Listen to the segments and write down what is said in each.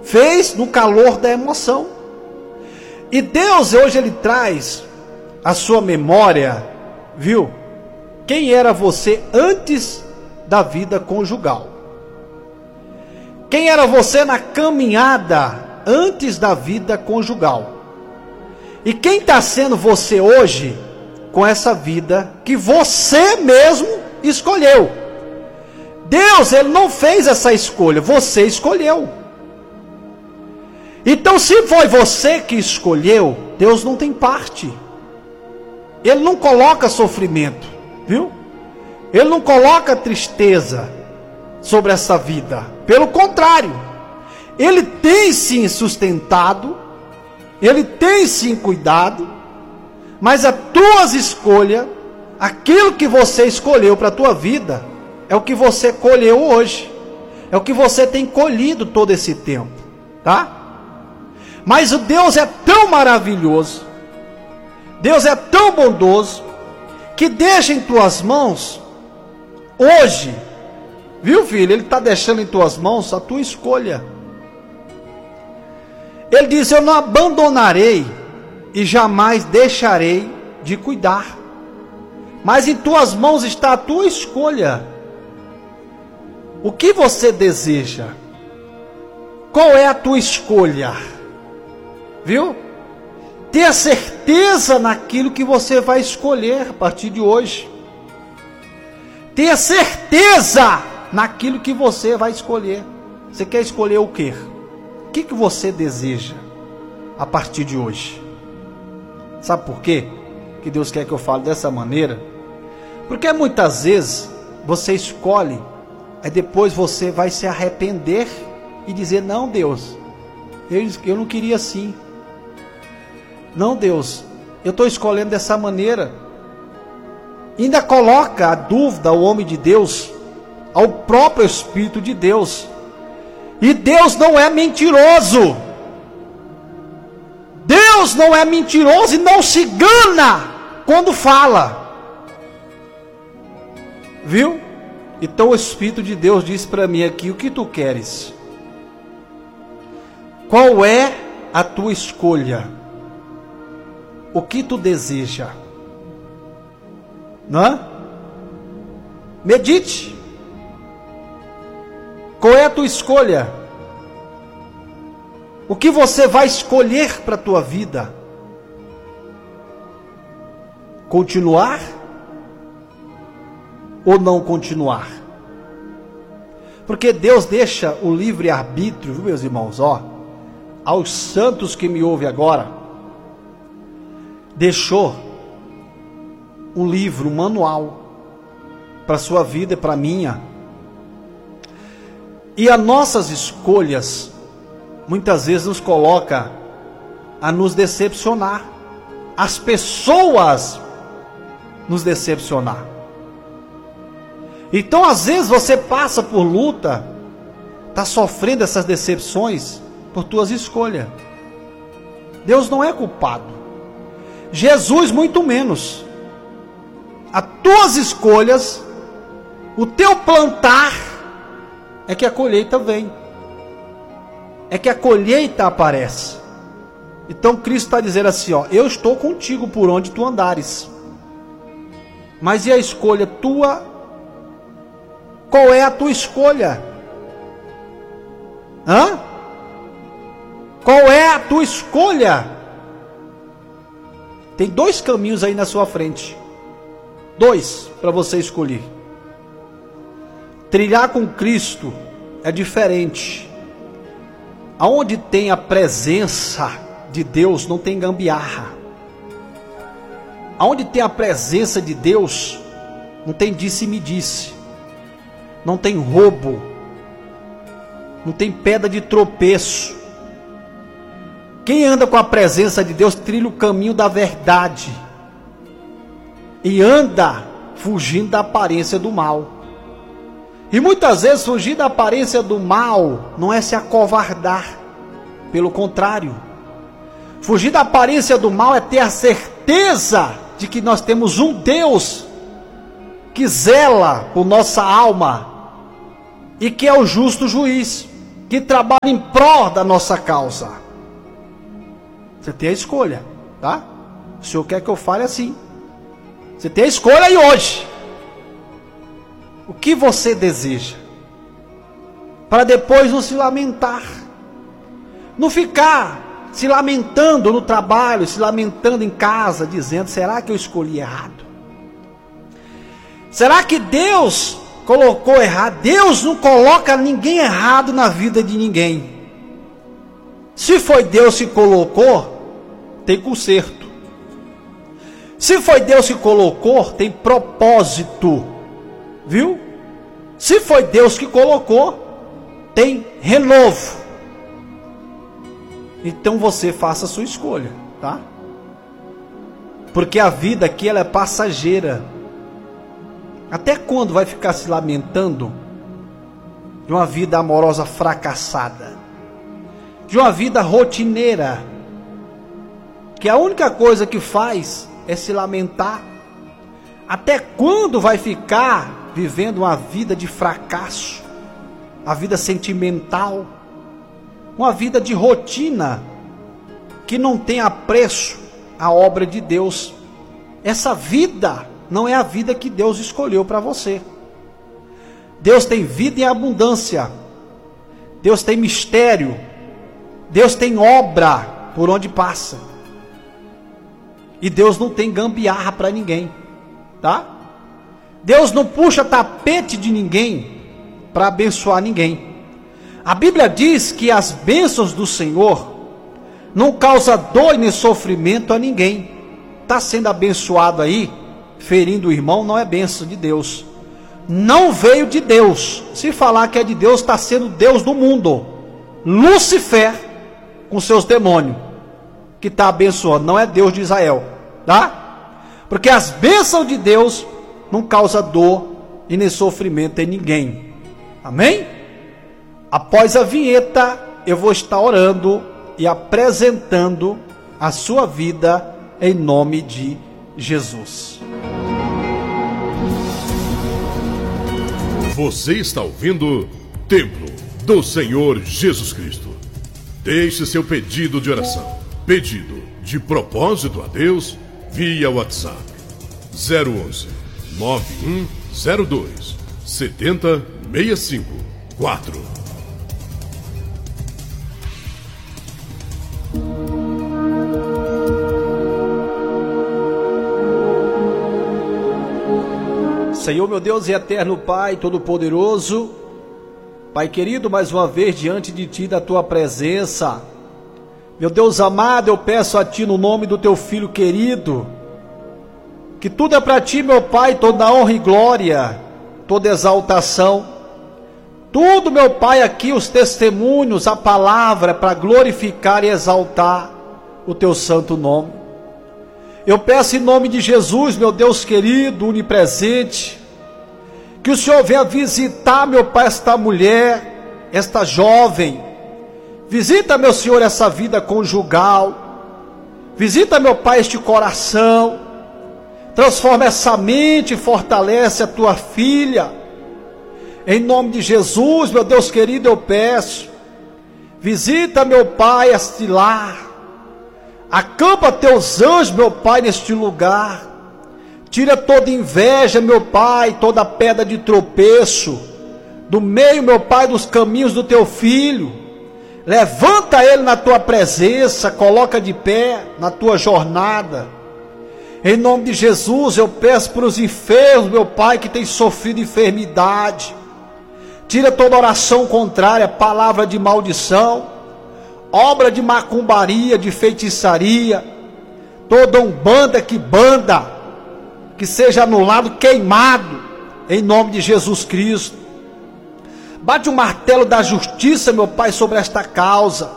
fez no calor da emoção. E Deus hoje ele traz a sua memória, viu? Quem era você antes da vida conjugal? Quem era você na caminhada antes da vida conjugal? E quem está sendo você hoje com essa vida que você mesmo escolheu? Deus, ele não fez essa escolha, você escolheu. Então, se foi você que escolheu, Deus não tem parte. Ele não coloca sofrimento, viu? Ele não coloca tristeza sobre essa vida. Pelo contrário, Ele tem sim sustentado, Ele tem sim cuidado, mas as tuas escolhas, aquilo que você escolheu para a tua vida, é o que você colheu hoje. É o que você tem colhido todo esse tempo, tá? Mas o Deus é tão maravilhoso, Deus é tão bondoso, que deixa em tuas mãos, hoje, viu filho, Ele está deixando em tuas mãos a tua escolha. Ele diz, eu não abandonarei e jamais deixarei de cuidar, mas em tuas mãos está a tua escolha. O que você deseja? Qual é a tua escolha? Viu? Tenha certeza naquilo que você vai escolher a partir de hoje. Tenha certeza naquilo que você vai escolher. Você quer escolher o quê? O que você deseja a partir de hoje? Sabe por quê que Deus quer que eu fale dessa maneira? Porque muitas vezes você escolhe, aí depois você vai se arrepender e dizer, não Deus, eu não queria assim. Não Deus, eu estou escolhendo dessa maneira. Ainda coloca a dúvida ao homem de Deus, ao próprio Espírito de Deus. E Deus não é mentiroso. Deus não é mentiroso e não se engana quando fala. Viu? Então o Espírito de Deus diz para mim aqui, o que tu queres? Qual é a tua escolha? O que tu deseja? Não é? Medite. Qual é a tua escolha? O que você vai escolher para a tua vida? Continuar? Ou não continuar? Porque Deus deixa o livre-arbítrio, viu, meus irmãos, ó, aos santos que me ouvem agora, deixou um livro, um manual, para a sua vida e para a minha. E as nossas escolhas, muitas vezes nos coloca a nos decepcionar, as pessoas nos decepcionar. Então às vezes você passa por luta, está sofrendo essas decepções por tuas escolhas. Deus não é culpado, Jesus muito menos. As tuas escolhas, o teu plantar, é que a colheita vem, é que a colheita aparece. Então Cristo está dizendo assim, ó, eu estou contigo por onde tu andares. Mas e a escolha tua? Qual é a tua escolha? Hã? Qual é a tua escolha? Tem dois caminhos aí na sua frente. Dois para você escolher. Trilhar com Cristo é diferente. Aonde tem a presença de Deus, não tem gambiarra. Aonde tem a presença de Deus, não tem disse-me-disse. Não tem roubo. Não tem pedra de tropeço. Quem anda com a presença de Deus trilha o caminho da verdade. E anda fugindo da aparência do mal. E muitas vezes fugir da aparência do mal não é se acovardar. Pelo contrário. Fugir da aparência do mal é ter a certeza de que nós temos um Deus que zela por nossa alma e que é o justo juiz. que trabalha em prol da nossa causa. Você tem a escolha, tá? O Senhor quer que eu fale assim. Você tem a escolha aí hoje. O que você deseja? Para depois não se lamentar. Não ficar se lamentando no trabalho, se lamentando em casa, dizendo, será que eu escolhi errado? Será que Deus colocou errado? Deus não coloca ninguém errado na vida de ninguém. Se foi Deus que colocou, tem conserto. Se foi Deus que colocou, tem propósito. Viu? Se foi Deus que colocou, tem renovo. Então você faça a sua escolha, tá? Porque a vida aqui ela é passageira. Até quando vai ficar se lamentando de uma vida amorosa fracassada? De uma vida rotineira, que a única coisa que faz é se lamentar? Até quando vai ficar vivendo uma vida de fracasso? A vida sentimental? Uma vida de rotina, que não tem apreço à obra de Deus? Essa vida não é a vida que Deus escolheu para você. Deus tem vida em abundância. Deus tem mistério. Deus tem obra por onde passa. E Deus não tem gambiarra para ninguém, tá? Deus não puxa tapete de ninguém para abençoar ninguém. A Bíblia diz que as bênçãos do Senhor não causam dor nem sofrimento a ninguém. Está sendo abençoado aí, ferindo o irmão, não é bênção de Deus. Não veio de Deus. Se falar que é de Deus, está sendo Deus do mundo. Lúcifer, com seus demônios, que está abençoando, não é Deus de Israel, tá? Porque as bênçãos de Deus não causam dor e nem sofrimento em ninguém. Amém? Após a vinheta, eu vou estar orando e apresentando a sua vida em nome de Jesus. Você está ouvindo Templo do Senhor Jesus Cristo. Deixe seu pedido de oração, pedido de propósito a Deus, via WhatsApp 011 9102 7065 4. Senhor, meu Deus e eterno Pai, Todo-Poderoso, Pai querido, mais uma vez diante de Ti, da Tua presença, meu Deus amado, eu peço a Ti no nome do Teu Filho querido, que tudo é para Ti, meu Pai, toda honra e glória, toda exaltação, tudo, meu Pai, aqui os testemunhos, a palavra, para glorificar e exaltar o Teu santo nome. Eu peço em nome de Jesus, meu Deus querido, onipresente, que o Senhor venha visitar, meu Pai, esta mulher, esta jovem. Visita, meu Senhor, essa vida conjugal. Visita, meu Pai, este coração. Transforma essa mente e fortalece a tua filha. Em nome de Jesus, meu Deus querido, eu peço. Visita, meu Pai, este lar. Acampa teus anjos, meu Pai, neste lugar. Tira toda inveja, meu Pai, toda pedra de tropeço do meio, meu Pai, dos caminhos do teu filho. Levanta ele na tua presença, coloca de pé na tua jornada. Em nome de Jesus, eu peço para os enfermos, meu Pai, que tem sofrido enfermidade. Tira toda oração contrária, palavra de maldição, obra de macumbaria, de feitiçaria, toda umbanda que banda, que seja anulado, queimado, em nome de Jesus Cristo. Bate o martelo da justiça, meu Pai, sobre esta causa.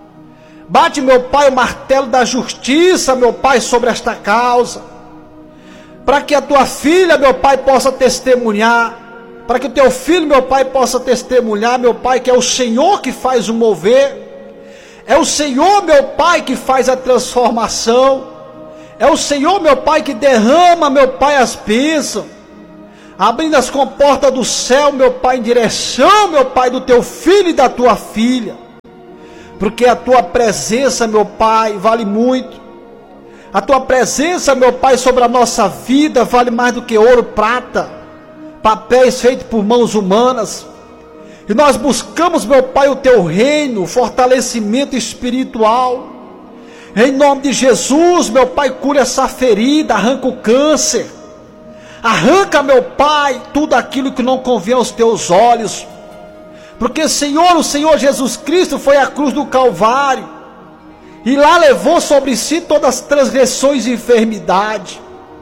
Bate, meu Pai, o martelo da justiça, meu Pai, sobre esta causa, para que a tua filha, meu Pai, possa testemunhar, para que o teu filho, meu Pai, possa testemunhar, meu Pai, que é o Senhor que faz o mover. É o Senhor, meu Pai, que faz a transformação. É o Senhor, meu Pai, que derrama, meu Pai, as bênçãos. abrindo as comportas do céu, meu Pai, em direção, meu Pai, do teu filho e da tua filha, porque a tua presença, meu Pai, vale muito. A tua presença, meu Pai, sobre a nossa vida vale mais do que ouro, prata, papéis feitos por mãos humanas. E nós buscamos, meu Pai, o teu reino, fortalecimento espiritual. Em nome de Jesus, meu Pai, cura essa ferida, arranca o câncer. Arranca, meu Pai, tudo aquilo que não convém aos teus olhos. Porque, Senhor, o Senhor Jesus Cristo foi à cruz do Calvário. E lá levou sobre si todas as transgressões e enfermidade.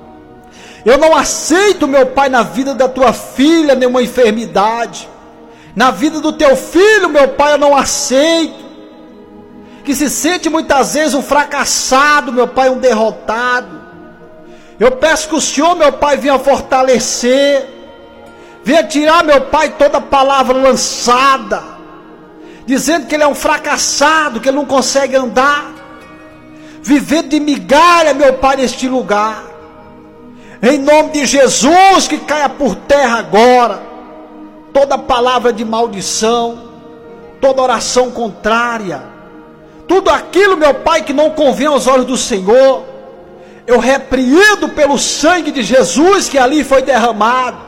Eu não aceito, meu Pai, na vida da tua filha nenhuma enfermidade. Na vida do teu filho, meu Pai, eu não aceito. Que se sente muitas vezes um fracassado, meu Pai, um derrotado. Eu peço que o Senhor, meu Pai, venha fortalecer. Venha tirar, meu Pai, toda palavra lançada, dizendo que ele é um fracassado, que ele não consegue andar, vivendo de migalha, meu Pai, neste lugar. Em nome de Jesus, que caia por terra agora toda palavra de maldição, toda oração contrária, tudo aquilo, meu Pai, que não convém aos olhos do Senhor. Eu repreendo pelo sangue de Jesus que ali foi derramado.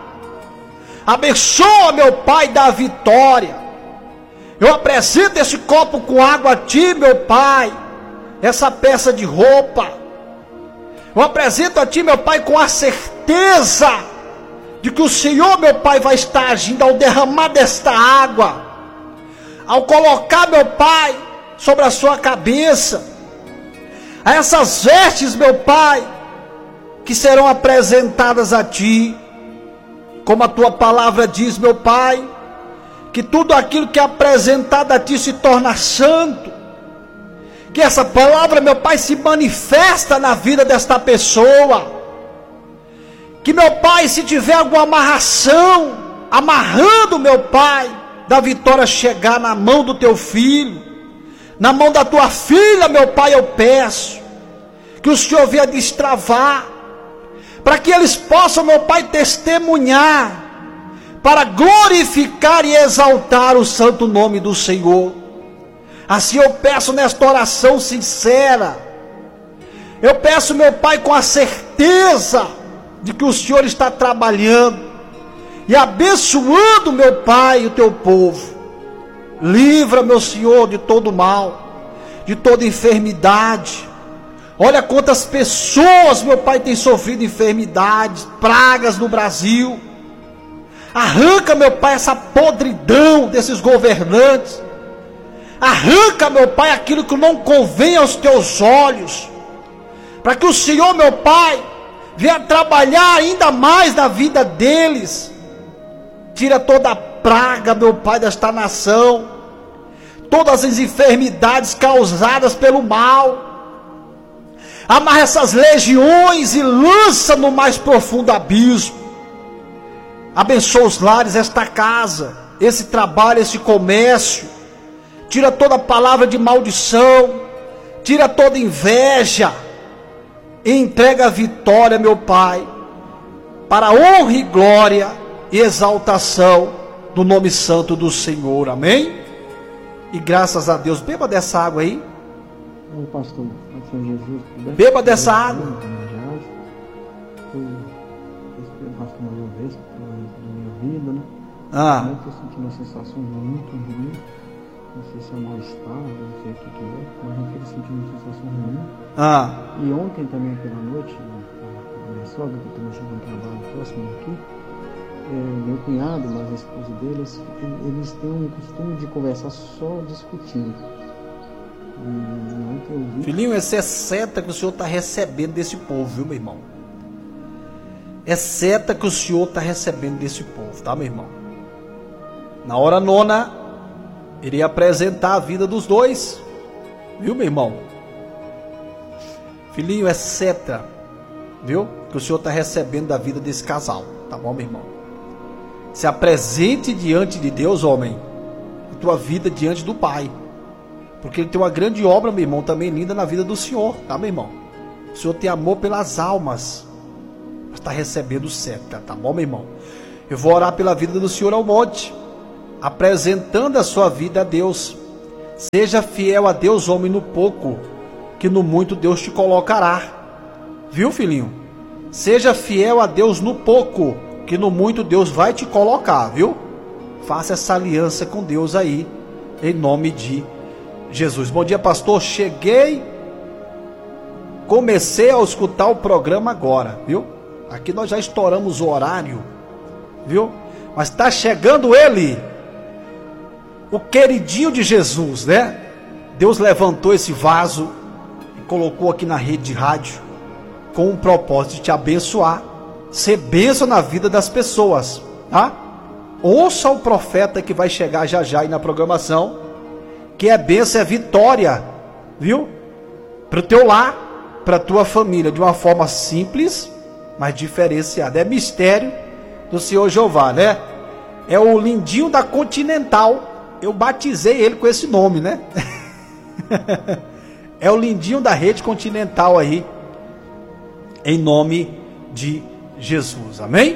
Abençoa, meu Pai, da vitória. Eu apresento esse copo com água a ti, meu Pai, essa peça de roupa. Eu apresento a ti, meu Pai, com a certeza de que o Senhor, meu Pai, vai estar agindo ao derramar desta água, ao colocar, meu Pai, sobre a sua cabeça a essas vestes, meu Pai, que serão apresentadas a ti, como a tua palavra diz, meu Pai, que tudo aquilo que é apresentado a ti se torna santo. Que essa palavra, meu Pai, se manifesta na vida desta pessoa. Que, meu Pai, se tiver alguma amarração, amarrando, meu Pai, da vitória chegar na mão do teu filho, na mão da tua filha, meu Pai, eu peço que o Senhor venha destravar, para que eles possam, meu Pai, testemunhar, para glorificar e exaltar o santo nome do Senhor. Assim eu peço nesta oração sincera, eu peço, meu Pai, com a certeza de que o Senhor está trabalhando e abençoando, meu Pai, o teu povo. Livra, meu Senhor, de todo mal, de toda enfermidade. Olha quantas pessoas, meu Pai, têm sofrido enfermidades, pragas no Brasil. Arranca, meu Pai, essa podridão desses governantes. Arranca, meu Pai, aquilo que não convém aos teus olhos, para que o Senhor, meu Pai, venha trabalhar ainda mais na vida deles. Tira toda a praga, meu Pai, desta nação, todas as enfermidades causadas pelo mal. Amarra essas legiões e lança no mais profundo abismo. Abençoa os lares, esta casa, esse trabalho, esse comércio. Tira toda palavra de maldição, tira toda inveja, e entrega a vitória, meu Pai, para a honra e glória e exaltação do nome santo do Senhor, amém? E graças a Deus. Beba dessa água aí. Pastor, Jesus, beba dessa água. Eu pastor uma vez na minha vida, né? Eu estou sentindo uma sensação muito ruim. Não sei se é mal-estar, não sei o que é, mas eu estou sentindo uma sensação ruim. E ontem também pela noite, a minha sogra, que também chegou um trabalho próximo aqui, meu cunhado, mas a esposa deles, eles têm um costume de conversar só discutindo. Filhinho, essa é seta que o Senhor está recebendo desse povo, viu, meu irmão? É seta que o Senhor está recebendo desse povo, tá, meu irmão? Na hora nona, irei apresentar a vida dos dois, viu, meu irmão? Filhinho, é seta, viu? Que o Senhor está recebendo da vida desse casal, tá bom, meu irmão? Se apresente diante de Deus, homem, a tua vida diante do Pai, porque Ele tem uma grande obra, meu irmão, também linda na vida do Senhor, tá, meu irmão? O Senhor tem amor pelas almas, está recebendo seta, tá bom, meu irmão? Eu vou orar pela vida do senhor ao monte, apresentando a sua vida a Deus. Seja fiel a Deus, homem, no pouco, que no muito Deus te colocará. Viu, filhinho? Seja fiel a Deus no pouco, que no muito Deus vai te colocar, viu? Faça essa aliança com Deus aí, em nome de Jesus. Bom dia, pastor. Comecei a escutar o programa agora, viu? Aqui nós já estouramos o horário, viu? Mas está chegando ele, o queridinho de Jesus, né? Deus levantou esse vaso e colocou aqui na rede de rádio com um propósito de te abençoar, ser bênção na vida das pessoas, tá? Ouça o profeta que vai chegar já já aí na programação, que é bênção, é vitória, viu? Para o teu lar, para a tua família, de uma forma simples, mas diferenciada. É mistério do Senhor Jeová, né? É o lindinho da Continental. Eu batizei ele com esse nome, né? É o lindinho da rede Continental aí, em nome de Jesus, amém?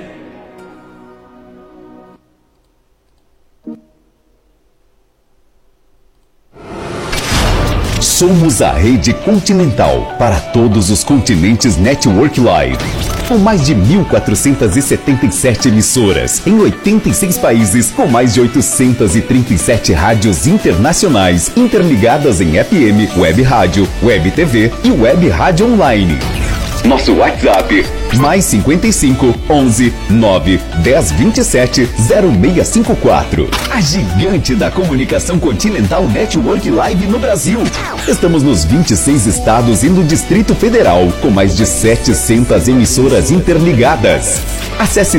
Somos a Rede Continental para todos os continentes Network Live. Com mais de 1.477 emissoras em 86 países, com mais de 837 rádios internacionais interligadas em FM, Web Rádio, Web TV e Web Rádio Online. Nosso WhatsApp, mais 55 11 9 10 27 0654. A gigante da comunicação Continental Network Live no Brasil. Estamos nos 26 estados e no Distrito Federal, com mais de 700 emissoras interligadas. Acesse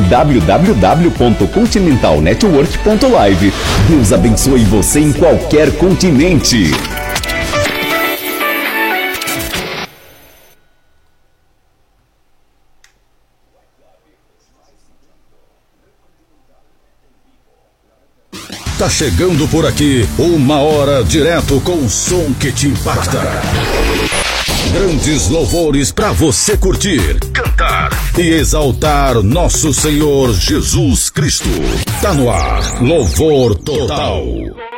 www.continentalnetwork.live. Deus abençoe você em qualquer continente. Tá chegando por aqui uma hora direto com o som que te impacta. Grandes louvores para você curtir, cantar e exaltar nosso Senhor Jesus Cristo. Tá no ar, Louvor Total.